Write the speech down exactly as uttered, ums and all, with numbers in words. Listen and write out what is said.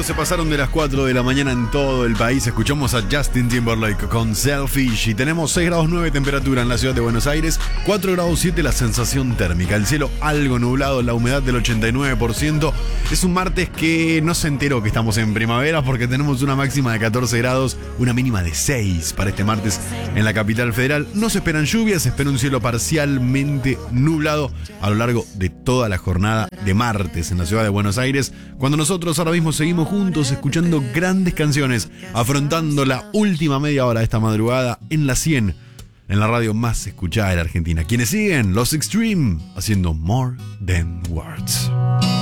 minutos se pasaron de las cuatro de la mañana en todo el país. Escuchamos a Justin Timberlake con Selfish y tenemos seis grados nueve temperatura en la ciudad de Buenos Aires, cuatro grados siete la sensación térmica, el cielo algo nublado, la humedad del ochenta y nueve por ciento. Es un martes que no se enteró que estamos en primavera porque tenemos una máxima de catorce grados, una mínima de seis para este martes en la capital federal. No se esperan lluvias, se espera un cielo parcialmente nublado a lo largo de toda la jornada de martes en la ciudad de Buenos Aires, cuando nosotros ahora mismo seguimos juntos escuchando grandes canciones, afrontando la última media hora de esta madrugada en la cien, en la radio más escuchada de la Argentina. Quienes siguen, los Extreme, haciendo More Than Words.